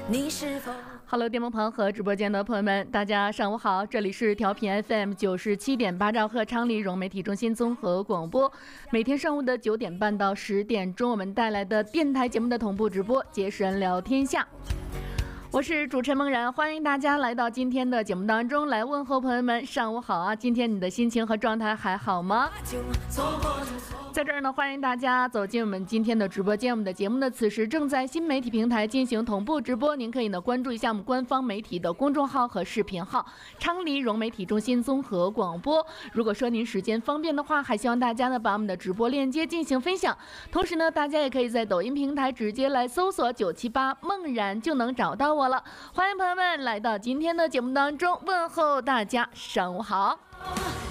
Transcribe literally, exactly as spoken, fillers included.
你是否 Hello， 电波旁和直播间的朋友们，大家上午好，这里是调频 F M 九十七点八兆赫昌黎融媒体中心综合广播，每天上午的九点半到十点钟，我们带来的电台节目的同步直播，结识人聊天下。我是主持人梦然，欢迎大家来到今天的节目当中来问候朋友们，上午好啊！今天你的心情和状态还好吗？在这儿呢，欢迎大家走进我们今天的直播间。我们的节目呢，此时正在新媒体平台进行同步直播，您可以呢关注一下我们官方媒体的公众号和视频号“昌黎融媒体中心综合广播”。如果说您时间方便的话，还希望大家呢把我们的直播链接进行分享。同时呢，大家也可以在抖音平台直接来搜索九七八梦然就能找到我了。欢迎朋友们来到今天的节目当中，问候大家上午好。